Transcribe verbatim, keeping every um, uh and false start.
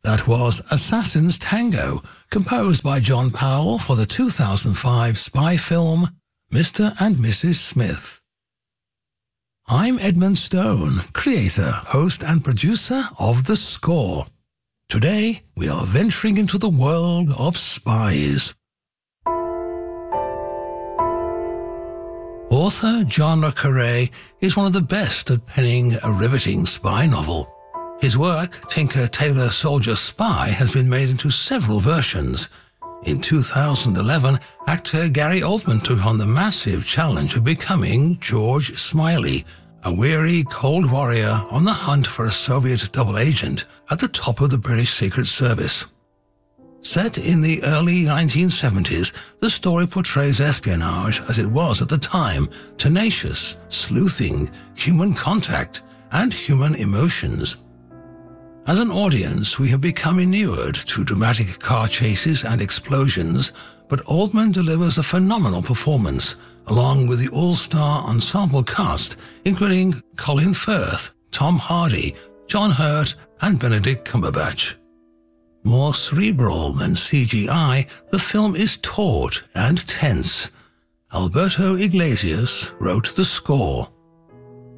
That was Assassin's Tango, composed by John Powell for the two thousand five spy film Mister and Missus Smith. I'm Edmund Stone, creator, host and producer of The Score. Today, we are venturing into the world of spies. Author John le Carré is one of the best at penning a riveting spy novel. His work, Tinker Tailor Soldier Spy, has been made into several versions. In two thousand eleven, actor Gary Oldman took on the massive challenge of becoming George Smiley, a weary, cold warrior on the hunt for a Soviet double agent at the top of the British Secret Service. Set in the early nineteen seventies, the story portrays espionage as it was at the time: tenacious, sleuthing, human contact, and human emotions. As an audience, we have become inured to dramatic car chases and explosions, but Oldman delivers a phenomenal performance, along with the all-star ensemble cast, including Colin Firth, Tom Hardy, John Hurt, and Benedict Cumberbatch. More cerebral than C G I, the film is taut and tense. Alberto Iglesias wrote the score.